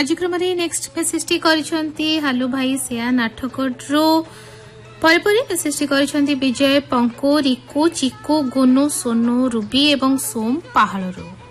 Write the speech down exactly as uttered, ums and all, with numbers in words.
कार्यक्रम रे next message T करिसंती हालू भाई सेया नाठकोड्रो परे परे मेसेज टी करिसंती विजय पंको रिको चिको गुनु सोनू रूबी एवं सोम पहाड़रो।